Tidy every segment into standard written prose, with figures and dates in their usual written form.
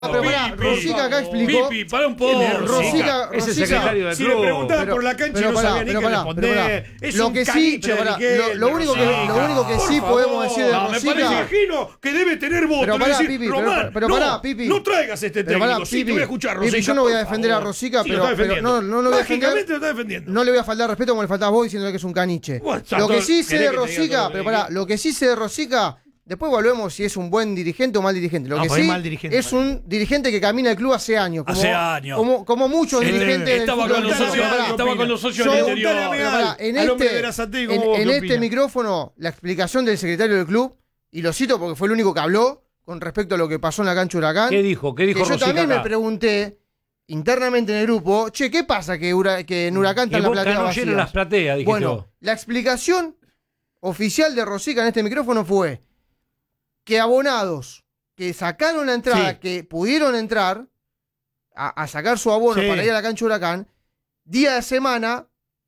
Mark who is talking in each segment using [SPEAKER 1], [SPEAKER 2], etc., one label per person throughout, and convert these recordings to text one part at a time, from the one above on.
[SPEAKER 1] Pero pará, Rosica acá explicó.
[SPEAKER 2] Pipi, para un poco.
[SPEAKER 1] Rosica,
[SPEAKER 3] Ese secretario del
[SPEAKER 4] Si
[SPEAKER 3] club.
[SPEAKER 4] le preguntaba por la cancha y no sabía ni qué responder. Es
[SPEAKER 1] lo
[SPEAKER 4] un
[SPEAKER 1] que sí,
[SPEAKER 4] caniche
[SPEAKER 1] pero pará,
[SPEAKER 4] de
[SPEAKER 1] lo único que sí podemos decir de
[SPEAKER 4] Me parece,
[SPEAKER 1] Rosica.
[SPEAKER 4] imagino que debe tener voto.
[SPEAKER 1] Pero pará,
[SPEAKER 4] decir,
[SPEAKER 1] Pipi,
[SPEAKER 4] Román,
[SPEAKER 1] pero pará, Pipi.
[SPEAKER 4] No traigas este
[SPEAKER 1] Pero
[SPEAKER 4] técnico.
[SPEAKER 1] pará,
[SPEAKER 4] Sí, te
[SPEAKER 1] Pipi,
[SPEAKER 4] voy a escuchar,
[SPEAKER 1] Pipi,
[SPEAKER 4] Rosica.
[SPEAKER 1] yo no voy a
[SPEAKER 4] por
[SPEAKER 1] defender a
[SPEAKER 4] favor.
[SPEAKER 1] Rosica,
[SPEAKER 4] Sí, lo
[SPEAKER 1] pero
[SPEAKER 4] está defendiendo.
[SPEAKER 1] no lo voy a defender.
[SPEAKER 4] Mágicamente lo está defendiendo.
[SPEAKER 1] No le voy a faltar respeto como le faltás vos diciéndole que es un caniche.
[SPEAKER 4] Bueno,
[SPEAKER 1] Lo que sí sé
[SPEAKER 4] ¿querés
[SPEAKER 1] de
[SPEAKER 4] que te diga
[SPEAKER 1] Rosica,
[SPEAKER 4] todo lo
[SPEAKER 1] pero
[SPEAKER 4] que
[SPEAKER 1] pará, lo que sí sé de Rosica, después volvemos si es un buen dirigente o mal dirigente. Lo
[SPEAKER 4] No,
[SPEAKER 1] que
[SPEAKER 4] pues es
[SPEAKER 1] sí
[SPEAKER 4] mal dirigente,
[SPEAKER 1] es un dirigente que camina el club hace años.
[SPEAKER 2] Hace años.
[SPEAKER 1] Como muchos dirigentes del
[SPEAKER 2] Estaba
[SPEAKER 1] fútbol
[SPEAKER 2] con los
[SPEAKER 1] argentino.
[SPEAKER 2] socios,
[SPEAKER 1] Pará,
[SPEAKER 2] estaba con los socios
[SPEAKER 1] Yo-
[SPEAKER 2] del interior.
[SPEAKER 1] pero pará, en
[SPEAKER 4] al hombre de
[SPEAKER 1] este,
[SPEAKER 4] Berazategui, ¿cómo vos
[SPEAKER 1] en
[SPEAKER 4] qué
[SPEAKER 1] este
[SPEAKER 4] opinás?
[SPEAKER 1] micrófono, la explicación del secretario del club, y lo cito porque fue el único que habló con respecto a lo que pasó en la cancha Huracán.
[SPEAKER 3] ¿Qué dijo? ¿Qué dijo
[SPEAKER 1] Que yo
[SPEAKER 3] Rosica
[SPEAKER 1] también me
[SPEAKER 3] acá?
[SPEAKER 1] pregunté internamente en el grupo, che, ¿qué pasa que en Huracán está
[SPEAKER 3] Que
[SPEAKER 1] la
[SPEAKER 3] Boca
[SPEAKER 1] platea
[SPEAKER 3] no
[SPEAKER 1] vacía?
[SPEAKER 3] llena las plateas, dijiste
[SPEAKER 1] Bueno,
[SPEAKER 3] vos.
[SPEAKER 1] la explicación oficial de Rosica en este micrófono fue que abonados que sacaron la entrada,
[SPEAKER 4] Sí.
[SPEAKER 1] que pudieron entrar a sacar su abono
[SPEAKER 4] Sí.
[SPEAKER 1] para ir a la cancha Huracán, día de semana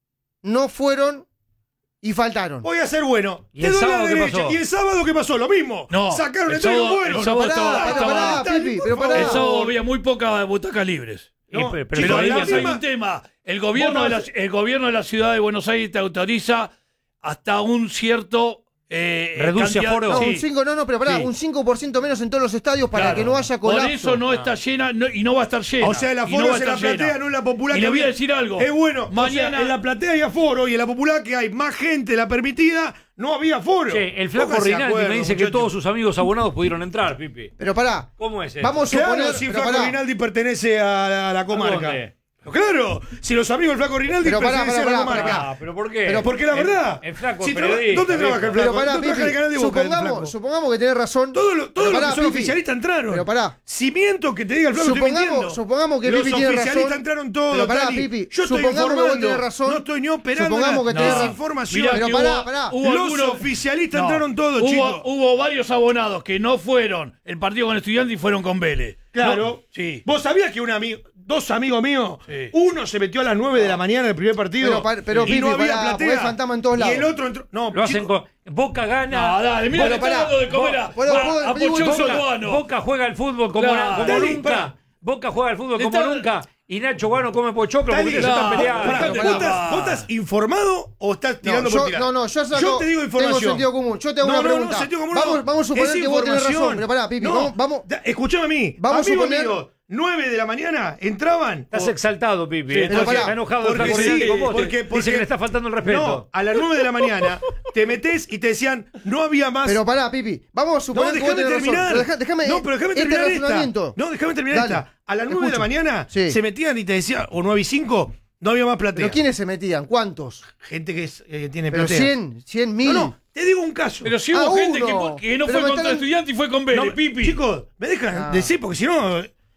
[SPEAKER 1] no fueron y faltaron.
[SPEAKER 4] Voy a ser bueno.
[SPEAKER 3] ¿Y
[SPEAKER 4] Te
[SPEAKER 3] el
[SPEAKER 4] doy la
[SPEAKER 3] sábado qué
[SPEAKER 4] derecha.
[SPEAKER 3] pasó?
[SPEAKER 4] ¿Y el sábado qué pasó? Lo mismo.
[SPEAKER 2] No,
[SPEAKER 4] Sacaron
[SPEAKER 2] el
[SPEAKER 4] el tren
[SPEAKER 2] sábado-
[SPEAKER 4] bueno.
[SPEAKER 2] el sábado
[SPEAKER 1] Pará, Pipi, pero pará.
[SPEAKER 2] El sábado había muy pocas butacas libres.
[SPEAKER 4] No,
[SPEAKER 3] pero
[SPEAKER 2] Pero
[SPEAKER 4] chicos,
[SPEAKER 2] además
[SPEAKER 4] la
[SPEAKER 2] hay
[SPEAKER 4] misma-
[SPEAKER 2] un tema. El gobierno,
[SPEAKER 4] Vos
[SPEAKER 2] de
[SPEAKER 4] no
[SPEAKER 2] el gobierno de la ciudad de Buenos Aires te autoriza hasta un cierto.
[SPEAKER 3] Reduce
[SPEAKER 2] cantidad-
[SPEAKER 3] aforo.
[SPEAKER 1] No,
[SPEAKER 2] sí.
[SPEAKER 1] un 5, pero pará,
[SPEAKER 2] Sí.
[SPEAKER 1] un 5% menos en todos los estadios para
[SPEAKER 2] Claro.
[SPEAKER 1] que no haya colapso.
[SPEAKER 2] Por eso no está llena y no va a estar llena.
[SPEAKER 4] O sea, el
[SPEAKER 2] Y
[SPEAKER 4] aforo
[SPEAKER 2] va a
[SPEAKER 4] es en la
[SPEAKER 2] estar llena.
[SPEAKER 4] platea, no en la popular.
[SPEAKER 2] Y
[SPEAKER 4] que
[SPEAKER 2] le voy a
[SPEAKER 4] había-
[SPEAKER 2] decir algo.
[SPEAKER 4] Es bueno.
[SPEAKER 2] Mañana.
[SPEAKER 4] O sea, en la platea hay aforo y en la popular que hay más gente, la permitida, no había aforo.
[SPEAKER 3] Che, el flaco
[SPEAKER 4] Pónganse de
[SPEAKER 3] Rinaldi
[SPEAKER 4] acuerdo,
[SPEAKER 3] me dice que
[SPEAKER 4] muchachos.
[SPEAKER 3] todos sus amigos abonados pudieron entrar, Pipi.
[SPEAKER 1] Pero pará,
[SPEAKER 3] ¿Cómo es eso?
[SPEAKER 1] vamos a
[SPEAKER 4] Claro,
[SPEAKER 1] suponer...
[SPEAKER 4] si
[SPEAKER 1] pero
[SPEAKER 4] Flaco
[SPEAKER 1] pará.
[SPEAKER 4] Rinaldi pertenece a la comarca.
[SPEAKER 3] dónde?
[SPEAKER 4] Claro, si los amigos del Flaco Rinaldi
[SPEAKER 1] Pero pará,
[SPEAKER 4] pertenecen a la
[SPEAKER 1] pará,
[SPEAKER 4] comarca.
[SPEAKER 1] pará.
[SPEAKER 3] Ah, ¿pero por qué?
[SPEAKER 1] Pero
[SPEAKER 4] Porque la verdad.
[SPEAKER 3] El flaco
[SPEAKER 4] si
[SPEAKER 3] es
[SPEAKER 4] traba-
[SPEAKER 3] periodista,
[SPEAKER 4] ¿Dónde trabaja el
[SPEAKER 3] viejo.
[SPEAKER 4] Flaco?
[SPEAKER 1] Pero pará,
[SPEAKER 4] ¿No trabaja en el canal de
[SPEAKER 1] Pipi,
[SPEAKER 4] Boca el Flaco?
[SPEAKER 1] supongamos que tenés razón.
[SPEAKER 4] Todos los
[SPEAKER 1] Pero
[SPEAKER 4] que
[SPEAKER 1] pará,
[SPEAKER 4] son
[SPEAKER 1] Pipi.
[SPEAKER 4] oficialistas entraron.
[SPEAKER 1] Pero pará.
[SPEAKER 4] Si miento que te diga el Flaco, estoy mintiendo.
[SPEAKER 1] Supongamos que
[SPEAKER 4] los
[SPEAKER 1] Pipi tiene razón.
[SPEAKER 4] oficialistas entraron todos.
[SPEAKER 1] Pero pará,
[SPEAKER 4] Tali.
[SPEAKER 1] Pipi.
[SPEAKER 4] Yo estoy
[SPEAKER 1] Supongamos que vos
[SPEAKER 4] informando.
[SPEAKER 1] tenés razón.
[SPEAKER 4] No estoy ni operando.
[SPEAKER 1] Supongamos que tenés razón.
[SPEAKER 4] Información.
[SPEAKER 2] Mirá
[SPEAKER 1] Pero
[SPEAKER 2] que
[SPEAKER 1] pará.
[SPEAKER 2] hubo
[SPEAKER 4] Los
[SPEAKER 2] algunos-
[SPEAKER 4] oficialistas
[SPEAKER 2] No,
[SPEAKER 4] entraron todos, chicos.
[SPEAKER 2] Hubo varios abonados que no fueron el partido con Estudiantes y fueron con Vélez.
[SPEAKER 4] Claro.
[SPEAKER 2] No, sí.
[SPEAKER 4] ¿Vos sabías que dos amigos míos,
[SPEAKER 2] Sí.
[SPEAKER 4] uno se metió a las 9 de la mañana del primer partido
[SPEAKER 1] Pero,
[SPEAKER 4] y
[SPEAKER 1] Pipi,
[SPEAKER 4] no había
[SPEAKER 1] pará, porque
[SPEAKER 4] platea?
[SPEAKER 1] hay fantasma en todos lados.
[SPEAKER 4] Y el otro entró. No,
[SPEAKER 3] Lo hacen
[SPEAKER 4] chicos,
[SPEAKER 3] con... Boca gana.
[SPEAKER 2] No, dale, mira,
[SPEAKER 1] Bueno,
[SPEAKER 2] le está
[SPEAKER 1] pará.
[SPEAKER 2] dando de comer a Pochoclo
[SPEAKER 1] Boca-
[SPEAKER 2] Guano.
[SPEAKER 3] Boca juega el fútbol como,
[SPEAKER 2] Claro.
[SPEAKER 3] como
[SPEAKER 4] Dale,
[SPEAKER 3] nunca.
[SPEAKER 4] pará.
[SPEAKER 3] Boca juega el fútbol como
[SPEAKER 2] Está-
[SPEAKER 3] nunca. Y Nacho Guano come pochoclo porque
[SPEAKER 4] Tali,
[SPEAKER 3] ustedes se están
[SPEAKER 2] claro,
[SPEAKER 3] peleando.
[SPEAKER 4] pará,
[SPEAKER 2] pará.
[SPEAKER 4] ¿vos estás informado o estás tirando por tirar?
[SPEAKER 1] yo
[SPEAKER 4] te digo información.
[SPEAKER 1] tengo sentido común. Yo te hago
[SPEAKER 4] No,
[SPEAKER 1] una
[SPEAKER 4] no,
[SPEAKER 1] pregunta.
[SPEAKER 4] sentido común
[SPEAKER 1] vamos a suponer
[SPEAKER 4] Es
[SPEAKER 1] que vos tenés razón.
[SPEAKER 4] información.
[SPEAKER 1] Pero pará, Pipi,
[SPEAKER 4] No,
[SPEAKER 1] vamos.
[SPEAKER 4] Escuchame a mí.
[SPEAKER 1] Vamos a
[SPEAKER 4] Amigo
[SPEAKER 1] suponer-
[SPEAKER 4] mío, 9 de la mañana entraban.
[SPEAKER 3] Estás exaltado, Pipi.
[SPEAKER 2] Sí,
[SPEAKER 3] Entonces,
[SPEAKER 1] pero pará,
[SPEAKER 3] está enojado el
[SPEAKER 4] porque
[SPEAKER 3] flaco
[SPEAKER 4] sí,
[SPEAKER 3] Rinaldi con vos.
[SPEAKER 4] porque-
[SPEAKER 3] Dice que le está faltando el respeto.
[SPEAKER 4] No, a las 9 de la mañana te metés y te decían, no había más.
[SPEAKER 1] Pero pará, Pipi. Vamos a
[SPEAKER 4] No,
[SPEAKER 1] suponer que vos
[SPEAKER 4] déjame
[SPEAKER 1] tenés
[SPEAKER 4] terminar.
[SPEAKER 1] razón. Pero déjame
[SPEAKER 4] No, pero déjame
[SPEAKER 1] este
[SPEAKER 4] terminar esta.
[SPEAKER 1] razonamiento.
[SPEAKER 4] No, déjame terminar
[SPEAKER 1] Dale,
[SPEAKER 4] esta. A las
[SPEAKER 1] te
[SPEAKER 4] 9 de la
[SPEAKER 1] escucho.
[SPEAKER 4] mañana
[SPEAKER 1] Sí.
[SPEAKER 4] se metían y te decían, o 9 y 5, no había más platea.
[SPEAKER 1] ¿Pero quiénes se metían? ¿Cuántos?
[SPEAKER 4] Gente que tiene
[SPEAKER 1] ¿Pero
[SPEAKER 4] platea.
[SPEAKER 1] 100 mil?
[SPEAKER 4] No, te digo un caso.
[SPEAKER 2] Pero si hubo gente
[SPEAKER 1] uno.
[SPEAKER 2] que no
[SPEAKER 1] Pero
[SPEAKER 2] fue
[SPEAKER 1] me
[SPEAKER 2] contra
[SPEAKER 1] están-
[SPEAKER 2] Estudiantes y fue con Vélez,
[SPEAKER 4] No,
[SPEAKER 2] Pipi.
[SPEAKER 4] Chicos, me dejan
[SPEAKER 1] Ah.
[SPEAKER 4] decir, porque si no,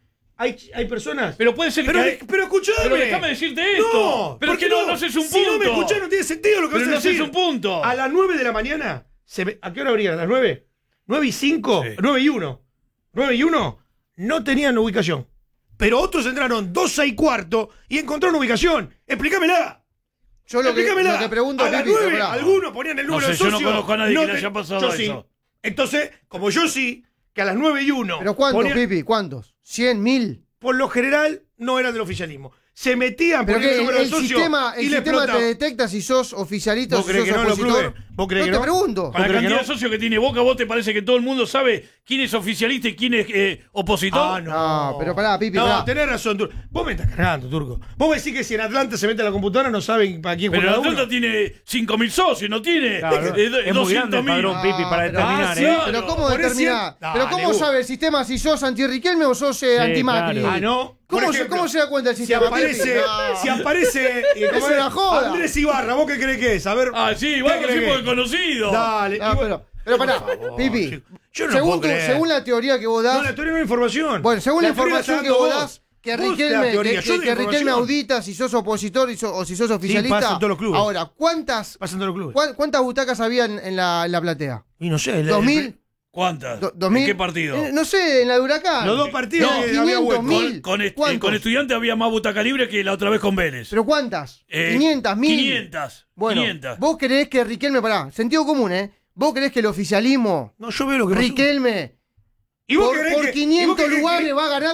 [SPEAKER 4] hay personas.
[SPEAKER 2] Pero puede ser
[SPEAKER 4] Pero,
[SPEAKER 2] que.
[SPEAKER 4] pero escuchame.
[SPEAKER 2] Pero déjame decirte esto.
[SPEAKER 4] No,
[SPEAKER 2] Pero
[SPEAKER 4] ¿por
[SPEAKER 2] es que
[SPEAKER 4] qué
[SPEAKER 2] no haces un
[SPEAKER 4] Si no me
[SPEAKER 2] punto.
[SPEAKER 4] escuchás, no tiene sentido lo que
[SPEAKER 2] Pero
[SPEAKER 4] vas a
[SPEAKER 2] no haces
[SPEAKER 4] decir.
[SPEAKER 2] un punto.
[SPEAKER 4] A las 9 de la mañana, ¿a qué hora abrían? ¿A las 9? 9 y 5,
[SPEAKER 2] Sí.
[SPEAKER 4] 9 y 1. 9 y 1 no tenían ubicación. Pero otros entraron 12 y cuarto y encontraron ubicación. Explícamela.
[SPEAKER 1] Yo lo que pregunto,
[SPEAKER 4] a las
[SPEAKER 1] Pipi,
[SPEAKER 4] 9,
[SPEAKER 1] pero pará.
[SPEAKER 4] algunos ponían el
[SPEAKER 2] No
[SPEAKER 4] número
[SPEAKER 2] sé,
[SPEAKER 4] de
[SPEAKER 2] yo no
[SPEAKER 4] socio.
[SPEAKER 2] conozco a nadie que le
[SPEAKER 4] te-
[SPEAKER 2] haya pasado
[SPEAKER 4] yo
[SPEAKER 2] eso.
[SPEAKER 4] sí. Entonces, como yo sí, que a las 9 y 1.
[SPEAKER 1] ¿Pero cuántos, Pipi? ¿Cuántos? ¿100 mil?
[SPEAKER 4] Por lo general, no eran del oficialismo. Se metían
[SPEAKER 1] Pero
[SPEAKER 4] por el
[SPEAKER 1] que
[SPEAKER 4] número de
[SPEAKER 1] el
[SPEAKER 4] socio
[SPEAKER 1] sistema
[SPEAKER 4] y le
[SPEAKER 1] te
[SPEAKER 4] explotaban.
[SPEAKER 1] detecta si sos oficialista o
[SPEAKER 4] ¿Vos
[SPEAKER 1] si
[SPEAKER 4] creés
[SPEAKER 1] sos
[SPEAKER 4] que no los
[SPEAKER 1] opositor.
[SPEAKER 4] clubes? ¿Vos creés
[SPEAKER 1] no
[SPEAKER 4] que
[SPEAKER 1] te
[SPEAKER 4] no?
[SPEAKER 1] pregunto.
[SPEAKER 2] Con la
[SPEAKER 4] ¿Crees que
[SPEAKER 2] cantidad
[SPEAKER 4] no?
[SPEAKER 2] de socios que tiene Boca, ¿vos te parece que todo el mundo sabe quién es oficialista y quién es opositor?
[SPEAKER 4] Ah,
[SPEAKER 1] No, pero pará, Pipi,
[SPEAKER 4] No,
[SPEAKER 1] pará.
[SPEAKER 4] tenés razón, Turco. Vos me estás cargando, Turco. Vos me decís que si en Atlanta se mete a la computadora no saben para quién
[SPEAKER 2] Pero
[SPEAKER 4] juega
[SPEAKER 2] la
[SPEAKER 4] uno.
[SPEAKER 2] Atlanta tiene 5.000 socios, no tiene
[SPEAKER 3] Claro, es muy grande el
[SPEAKER 2] 200.000.
[SPEAKER 3] padrón, Pipi, para
[SPEAKER 1] pero-
[SPEAKER 3] determinar,
[SPEAKER 2] sí,
[SPEAKER 3] ¿eh?
[SPEAKER 1] Pero
[SPEAKER 2] Claro,
[SPEAKER 1] ¿cómo
[SPEAKER 4] por
[SPEAKER 1] determinar?
[SPEAKER 4] eso-
[SPEAKER 1] Pero
[SPEAKER 4] Dale,
[SPEAKER 1] ¿cómo
[SPEAKER 4] Hugo.
[SPEAKER 1] sabe el sistema si sos anti-Riquelme o sos anti-Macri?
[SPEAKER 3] claro.
[SPEAKER 4] Ah, no. Por ejemplo,
[SPEAKER 1] ¿Cómo se da cuenta el
[SPEAKER 4] Si
[SPEAKER 1] sistema?
[SPEAKER 4] aparece,
[SPEAKER 1] Pipi? No.
[SPEAKER 4] si aparece
[SPEAKER 1] Es una joda.
[SPEAKER 4] Andrés Ibarra, ¿vos qué crees que es? A ver.
[SPEAKER 2] Ah, sí,
[SPEAKER 4] ¿qué
[SPEAKER 2] bueno,
[SPEAKER 4] crees
[SPEAKER 2] sí,
[SPEAKER 4] que
[SPEAKER 2] porque
[SPEAKER 4] es?
[SPEAKER 2] conocido.
[SPEAKER 4] Dale.
[SPEAKER 1] No,
[SPEAKER 4] y
[SPEAKER 1] pero pará,
[SPEAKER 4] por favor,
[SPEAKER 1] Pipi.
[SPEAKER 4] chico. Yo no lo puedo creer.
[SPEAKER 1] Según la teoría que vos das.
[SPEAKER 4] No, la teoría no es información.
[SPEAKER 1] Bueno, según la
[SPEAKER 4] teoría
[SPEAKER 1] información
[SPEAKER 4] está
[SPEAKER 1] que
[SPEAKER 4] dando
[SPEAKER 1] vos das, que
[SPEAKER 4] Vos
[SPEAKER 1] Riquelme,
[SPEAKER 4] la teoría, yo de
[SPEAKER 1] que Riquelme
[SPEAKER 4] información.
[SPEAKER 1] audita si sos opositor o si sos
[SPEAKER 4] pasa
[SPEAKER 1] oficialista.
[SPEAKER 4] en todos los clubes.
[SPEAKER 1] Ahora, ¿cuántas
[SPEAKER 4] Pasa en todos los clubes.
[SPEAKER 1] ¿cuántas butacas había en la platea?
[SPEAKER 4] Y no sé.
[SPEAKER 1] ¿2000?
[SPEAKER 2] ¿Cuántas?
[SPEAKER 1] ¿2000?
[SPEAKER 2] ¿En qué partido?
[SPEAKER 1] No sé, en la de Huracán.
[SPEAKER 4] Los dos partidos
[SPEAKER 1] No,
[SPEAKER 4] había
[SPEAKER 1] 500,
[SPEAKER 4] hueco.
[SPEAKER 1] 1000. ¿Cuántos?
[SPEAKER 2] Con Estudiantes había más butaca libre que la otra vez con Vélez.
[SPEAKER 1] ¿Pero cuántas?
[SPEAKER 2] 500,
[SPEAKER 1] 500, 1000.
[SPEAKER 2] 500.
[SPEAKER 1] Bueno,
[SPEAKER 2] 500.
[SPEAKER 1] vos creés que Riquelme, pará, sentido común, ¿eh? ¿Vos creés que el oficialismo,
[SPEAKER 4] No, yo veo lo que pasó.
[SPEAKER 1] Riquelme,
[SPEAKER 4] ¿Y vos
[SPEAKER 1] Por
[SPEAKER 4] querés que- y vos
[SPEAKER 1] 500
[SPEAKER 4] querés que-
[SPEAKER 1] lugares va a ganar